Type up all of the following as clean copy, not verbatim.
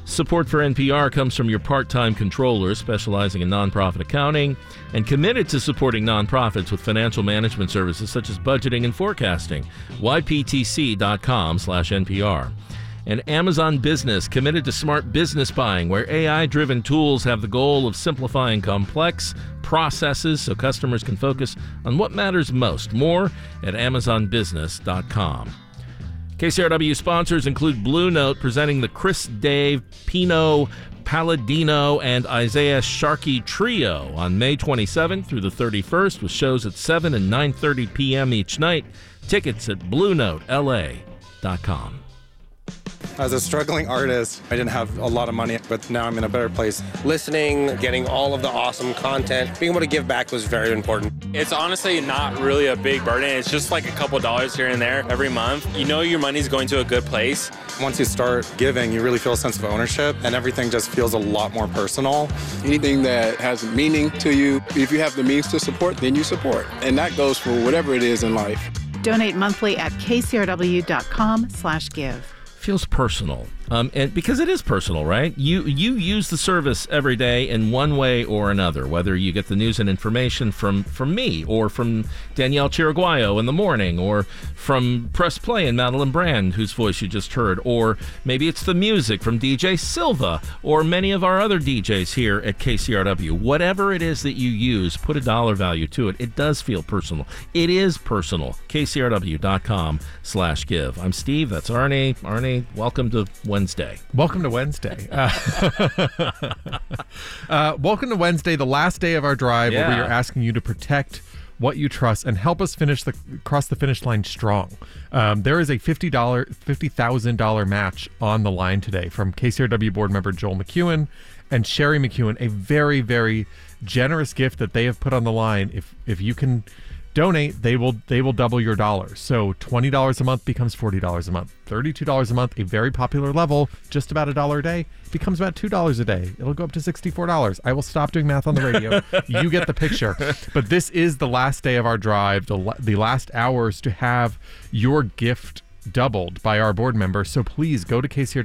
Support for NPR comes from your part-time controller specializing in nonprofit accounting and committed to supporting nonprofits with financial management services such as budgeting and forecasting. YPTC.com/NPR. And Amazon Business, committed to smart business buying, where AI-driven tools have the goal of simplifying complex processes so customers can focus on what matters most. More at AmazonBusiness.com. KCRW sponsors include Blue Note, presenting the Chris Dave, Pino Palladino, and Isaiah Sharkey Trio on May 27th through the 31st, with shows at 7 and 9:30 p.m. each night. Tickets at BlueNoteLA.com. As a struggling artist, I didn't have a lot of money, but now I'm in a better place. Listening, getting all of the awesome content, being able to give back was very important. It's honestly not really a big burden. It's just like a couple dollars here and there every month. You know your money's going to a good place. Once you start giving, you really feel a sense of ownership, and everything just feels a lot more personal. Anything that has meaning to you, if you have the means to support, then you support. And that goes for whatever it is in life. Donate monthly at kcrw.com/give. Feels personal, and because it is personal, right? You use the service every day in one way or another, whether you get the news and information from me, or from Danielle Chiriguayo in the morning, or from Press Play and Madeline Brand, whose voice you just heard, or maybe it's the music from DJ Silva, or many of our other DJs here at KCRW. Whatever it is that you use, put a dollar value to it. It does feel personal. It is personal. KCRW.com/give. I'm Steve. That's Arnie. Arnie, welcome to Wednesday. Welcome to Wednesday. Welcome to Wednesday, the last day of our drive, where we are asking you to protect what you trust and help us cross the finish line strong. There is a $50,000 match on the line today from KCRW board member Joel McEwen and Sherry McEwen, a very, very generous gift that they have put on the line. If you can donate, they will double your dollars. So $20 a month becomes $40 a month. $32 a month, a very popular level, just about $1 a day, becomes about $2 a day. It'll go up to $64. I will stop doing math on the radio. You get the picture. But this is the last day of our drive, the last hours to have your gift doubled by our board member. So please go to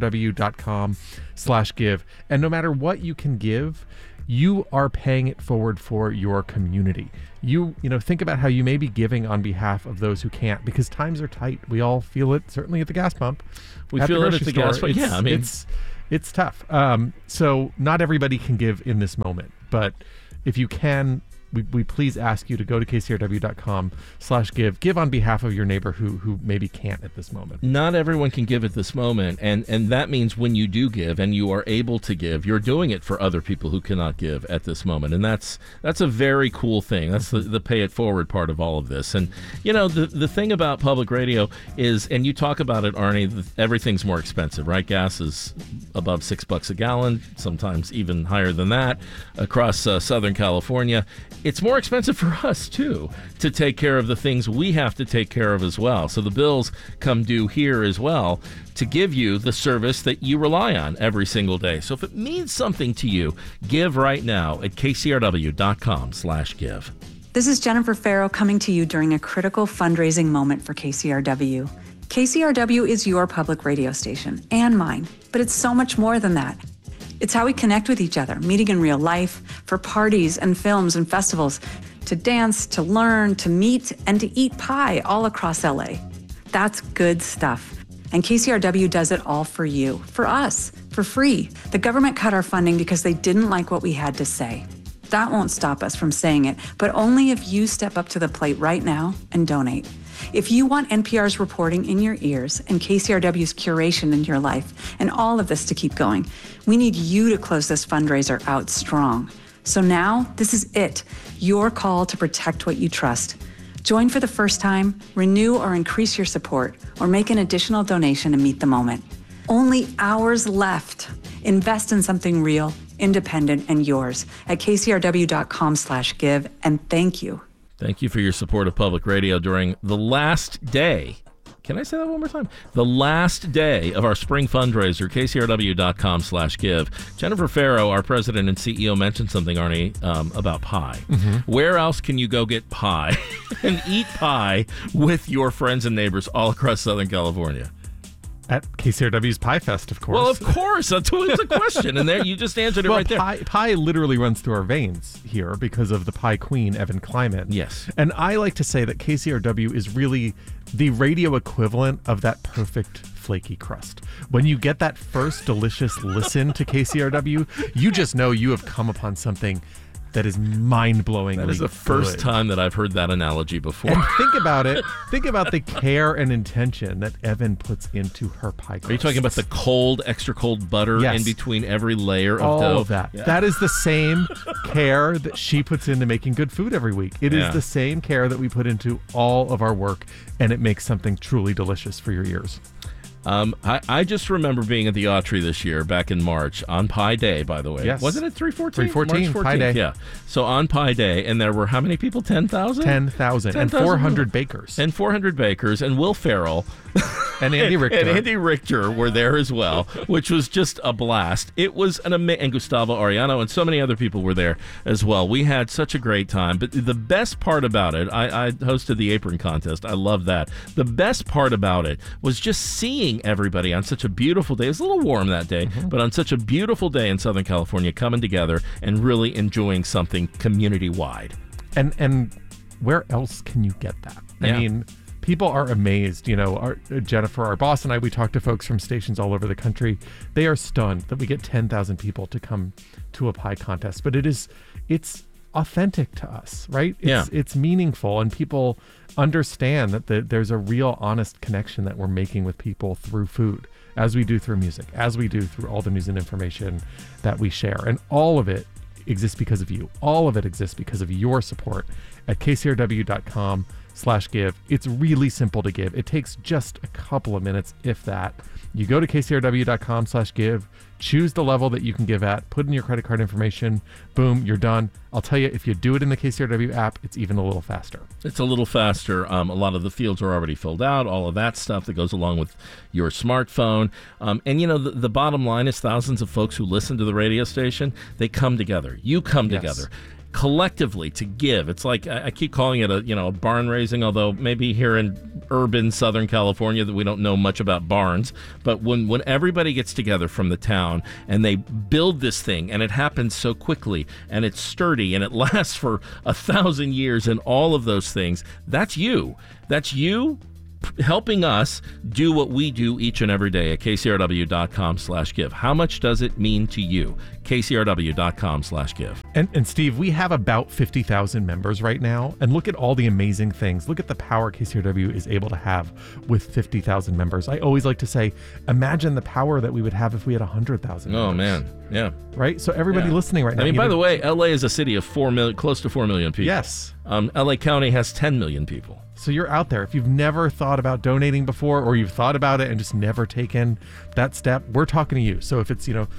kcrw.com/give. And no matter what you can give, you are paying it forward for your community. You think about how you may be giving on behalf of those who can't, because times are tight. We all feel it, certainly at the gas pump. We feel it at the gas pump. Yeah, I mean, it's tough. So not everybody can give in this moment, but if you can, we please ask you to go to kcrw.com/give. Give on behalf of your neighbor who maybe can't at this moment. Not everyone can give at this moment, and that means when you do give and you are able to give, you're doing it for other people who cannot give at this moment, and that's a very cool thing. That's the pay it forward part of all of this. And the thing about public radio is, and you talk about it, Arnie, everything's more expensive, right? Gas is above $6 a gallon, sometimes even higher than that across Southern California. It's more expensive for us, too, to take care of the things we have to take care of as well. So the bills come due here as well to give you the service that you rely on every single day. So if it means something to you, give right now at kcrw.com/give. This is Jennifer Farrow coming to you during a critical fundraising moment for KCRW. KCRW is your public radio station and mine, but it's so much more than that. It's how we connect with each other, meeting in real life, for parties and films and festivals, to dance, to learn, to meet, and to eat pie all across LA. That's good stuff. And KCRW does it all for you, for us, for free. The government cut our funding because they didn't like what we had to say. That won't stop us from saying it, but only if you step up to the plate right now and donate. If you want NPR's reporting in your ears and KCRW's curation in your life and all of this to keep going, we need you to close this fundraiser out strong. So now, this is it, your call to protect what you trust. Join for the first time, renew or increase your support, or make an additional donation to meet the moment. Only hours left. Invest in something real, independent, and yours at kcrw.com/give, and thank you. Thank you for your support of public radio during the last day. Can I say that one more time? The last day of our spring fundraiser, kcrw.com/give. Jennifer Farrow, our president and CEO, mentioned something, Arnie, about pie. Mm-hmm. Where else can you go get pie and eat pie with your friends and neighbors all across Southern California? At KCRW's Pie Fest, of course. Well, of course. That's always a question. And there, you just answered it right there. Pie literally runs through our veins here because of the pie queen, Evan Kleiman. Yes. And I like to say that KCRW is really the radio equivalent of that perfect flaky crust. When you get that first delicious listen to KCRW, you just know you have come upon something that is mind-blowingly That is the first time that I've heard that analogy before. And think about it. Think about the care and intention that Evan puts into her pie crust. Are you talking about the cold, extra cold butter in between every layer of all dough? All of that. Yeah. That is the same care that she puts into making good food every week. It is the same care that we put into all of our work, and it makes something truly delicious for your ears. I just remember being at the Autry this year, back in March, on Pie Day, by the way. Yes. Wasn't it 3/14? 3/14, March 14th, Pie Day. Yeah. So on Pie Day, and there were how many people? 10,000? 10,000. And 400 bakers. And 400 bakers, and Will Ferrell. And Andy Richter. And Andy Richter were there as well, which was just a blast. It was an amazing, and Gustavo Arellano and so many other people were there as well. We had such a great time. But the best part about it, I hosted the apron contest. I love that. The best part about it was just seeing everybody on such a beautiful day. It was a little warm that day, but on such a beautiful day in Southern California, coming together and really enjoying something community-wide. And where else can you get that? I mean, people are amazed. You know, Jennifer, our boss, and I, we talk to folks from stations all over the country. They are stunned that we get 10,000 people to come to a pie contest. But it's authentic to us, right? It's meaningful, and people understand that there's a real honest connection that we're making with people through food, as we do through music, as we do through all the news and information that we share. And all of it exists because of you. All of it exists because of your support at kcrw.com/give. It's really simple to give. It takes just a couple of minutes, if that. You go to kcrw.com/give, choose the level that you can give at, put in your credit card information, boom, you're done. I'll tell you, if you do it in the KCRW app, it's even a little faster. It's a little faster. A lot of the fields are already filled out, all of that stuff that goes along with your smartphone. And, you know, the bottom line is thousands of folks who listen to the radio station, they come together. You come together collectively to give. It's like, I keep calling it a barn raising, although maybe here in urban Southern California that we don't know much about barns. But when everybody gets together from the town and they build this thing, and it happens so quickly, and it's sturdy, and it lasts for 1,000 years, and all of those things, that's you. That's you helping us do what we do each and every day at kcrw.com/give. How much does it mean to you? kcrw.com/give. And Steve, we have about 50,000 members right now, and look at all the amazing things. Look at the power KCRW is able to have with 50,000 members. I always like to say, imagine the power that we would have if we had 100,000 members. Oh, man. Yeah. Right? So everybody listening right now. I mean, by the way, LA is a city of 4 million, close to 4 million people. Yes. LA County has 10 million people. So you're out there. If you've never thought about donating before, or you've thought about it and just never taken that step, we're talking to you. So if it's,